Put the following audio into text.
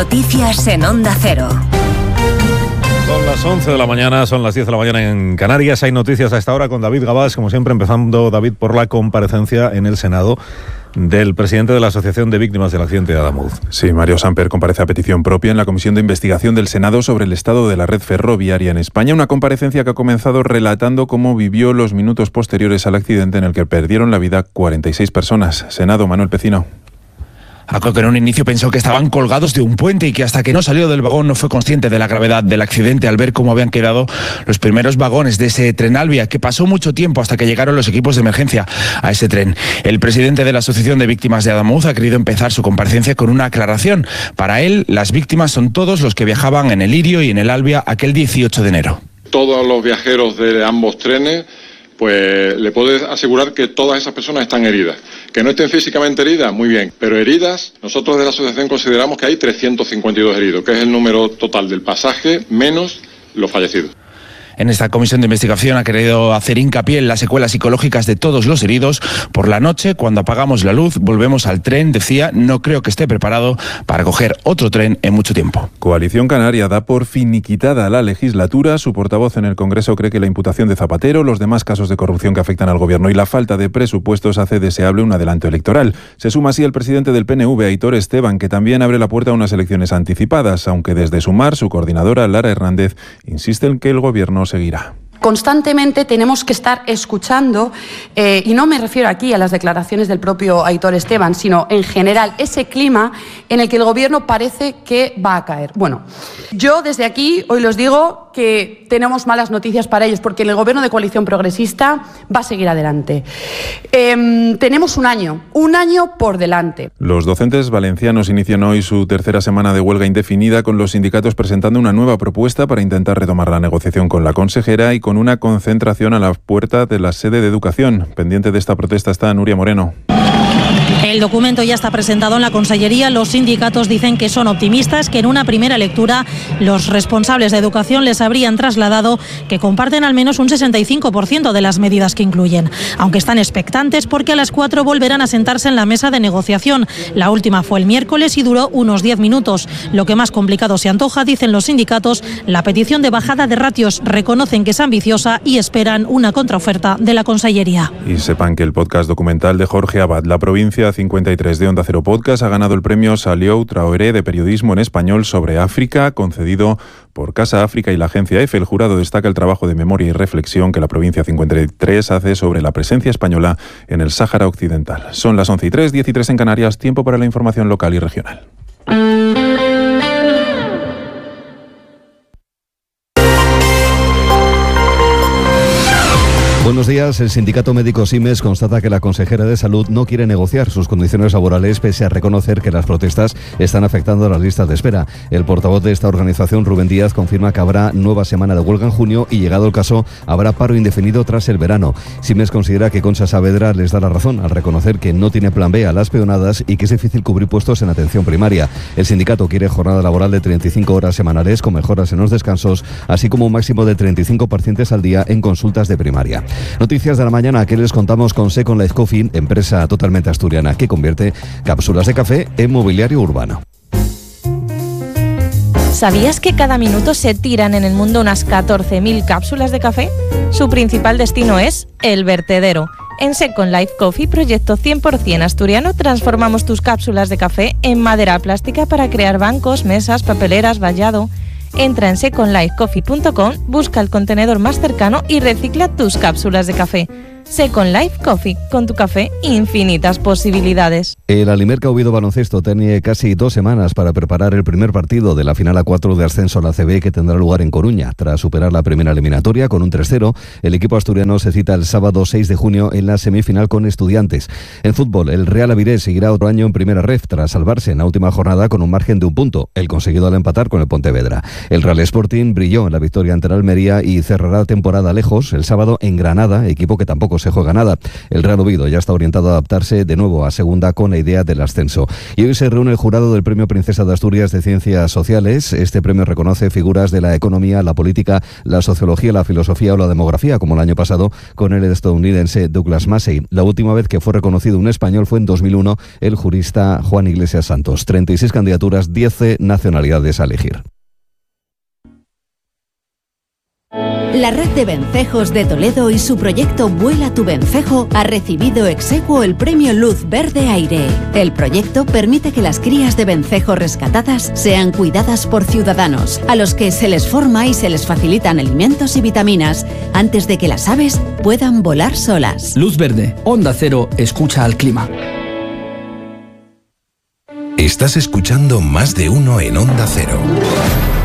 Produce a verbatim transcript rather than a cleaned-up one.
Noticias en Onda Cero. Son las once de la mañana, son las diez de la mañana en Canarias. Hay noticias a esta hora con David Gabás, como siempre, empezando, David, por la comparecencia en el Senado del presidente de la Asociación de Víctimas del Accidente de Adamuz. Sí, Mario Samper comparece a petición propia en la Comisión de Investigación del Senado sobre el estado de la red ferroviaria en España, una comparecencia que ha comenzado relatando cómo vivió los minutos posteriores al accidente en el que perdieron la vida cuarenta y seis personas. Senado, Manuel Pecino. Aco, que en un inicio pensó que estaban colgados de un puente y que hasta que no salió del vagón no fue consciente de la gravedad del accidente al ver cómo habían quedado los primeros vagones de ese tren Alvia, que pasó mucho tiempo hasta que llegaron los equipos de emergencia a ese tren. El presidente de la Asociación de Víctimas de Adamuz ha querido empezar su comparecencia con una aclaración. Para él, las víctimas son todos los que viajaban en el Lirio y en el Alvia aquel dieciocho de enero. Todos los viajeros de ambos trenes, pues le puedo asegurar que todas esas personas están heridas. Que no estén físicamente heridas, muy bien, pero heridas, nosotros de la asociación consideramos que hay trescientos cincuenta y dos heridos, que es el número total del pasaje menos los fallecidos. En esta comisión de investigación ha querido hacer hincapié en las secuelas psicológicas de todos los heridos. Por la noche, cuando apagamos la luz, volvemos al tren, decía, no creo que esté preparado para coger otro tren en mucho tiempo. Coalición Canaria da por finiquitada la legislatura. Su portavoz en el Congreso cree que la imputación de Zapatero, los demás casos de corrupción que afectan al Gobierno y la falta de presupuestos hace deseable un adelanto electoral. Se suma así el presidente del P N V, Aitor Esteban, que también abre la puerta a unas elecciones anticipadas, aunque desde Sumar, su coordinadora, Lara Hernández, insiste en que el Gobierno seguirá. Constantemente tenemos que estar escuchando, eh, y no me refiero aquí a las declaraciones del propio Aitor Esteban, sino en general ese clima en el que el Gobierno parece que va a caer. Bueno, yo desde aquí hoy los digo que tenemos malas noticias para ellos, porque el Gobierno de coalición progresista va a seguir adelante. Eh, tenemos un año, un año por delante. Los docentes valencianos inician hoy su tercera semana de huelga indefinida, con los sindicatos presentando una nueva propuesta para intentar retomar la negociación con la consejera y con una concentración a la puerta de la sede de Educación. Pendiente de esta protesta está Nuria Moreno. El documento ya está presentado en la Consellería. Los sindicatos dicen que son optimistas, que en una primera lectura los responsables de educación les habrían trasladado que comparten al menos un sesenta y cinco por ciento de las medidas que incluyen, aunque están expectantes porque a las cuatro volverán a sentarse en la mesa de negociación. La última fue el miércoles y duró unos diez minutos. Lo que más complicado se antoja, dicen los sindicatos, la petición de bajada de ratios. Reconocen que es ambiciosa y esperan una contraoferta de la Consellería. Y sepan que el podcast documental de Jorge Abad, La Provincia cincuenta y tres de Onda Cero Podcast, ha ganado el premio Saliou Traoré de periodismo en español sobre África, concedido por Casa África y la agencia EFE. El jurado destaca el trabajo de memoria y reflexión que la Provincia cincuenta y tres hace sobre la presencia española en el Sáhara Occidental. Son las once y tres, diez y tres en Canarias, tiempo para la información local y regional. Buenos días. El sindicato médico SIMES constata que la consejera de Salud no quiere negociar sus condiciones laborales pese a reconocer que las protestas están afectando a las listas de espera. El portavoz de esta organización, Rubén Díaz, confirma que habrá nueva semana de huelga en junio y, llegado el caso, habrá paro indefinido tras el verano. SIMES considera que Concha Saavedra les da la razón al reconocer que no tiene plan B a las peonadas y que es difícil cubrir puestos en atención primaria. El sindicato quiere jornada laboral de treinta y cinco horas semanales con mejoras en los descansos, así como un máximo de treinta y cinco pacientes al día en consultas de primaria. Noticias de la mañana que les contamos con Second Life Coffee, empresa totalmente asturiana que convierte cápsulas de café en mobiliario urbano. ¿Sabías que cada minuto se tiran en el mundo unas catorce mil cápsulas de café? Su principal destino es el vertedero. En Second Life Coffee, proyecto cien por ciento asturiano, transformamos tus cápsulas de café en madera plástica para crear bancos, mesas, papeleras, vallado. Entra en second life coffee punto com, busca el contenedor más cercano y recicla tus cápsulas de café. Second Life Coffee, con tu café infinitas posibilidades. El Alimerca Oviedo Baloncesto tiene casi dos semanas para preparar el primer partido de la final a cuatro de ascenso a la A C B que tendrá lugar en Coruña. Tras superar la primera eliminatoria con un tres cero, el equipo asturiano se cita el sábado seis de junio en la semifinal con Estudiantes. En fútbol, el Real Avilés seguirá otro año en primera ref tras salvarse en la última jornada con un margen de un punto, el conseguido al empatar con el Pontevedra. El Real Sporting brilló en la victoria ante el Almería y cerrará temporada lejos el sábado en Granada, equipo que tampoco Consejo de Granada. El Real Oviedo ya está orientado a adaptarse de nuevo a segunda con la idea del ascenso. Y hoy se reúne el jurado del Premio Princesa de Asturias de Ciencias Sociales. Este premio reconoce figuras de la economía, la política, la sociología, la filosofía o la demografía, como el año pasado con el estadounidense Douglas Massey. La última vez que fue reconocido un español fue en dos mil uno el jurista Juan Iglesias Santos. treinta y seis candidaturas, diez nacionalidades a elegir. La red de vencejos de Toledo y su proyecto Vuela tu Vencejo ha recibido ex aequo el premio Luz Verde Aire. El proyecto permite que las crías de vencejo rescatadas sean cuidadas por ciudadanos, a los que se les forma y se les facilitan alimentos y vitaminas antes de que las aves puedan volar solas. Luz Verde, Onda Cero, escucha al clima. Estás escuchando Más de Uno en Onda Cero.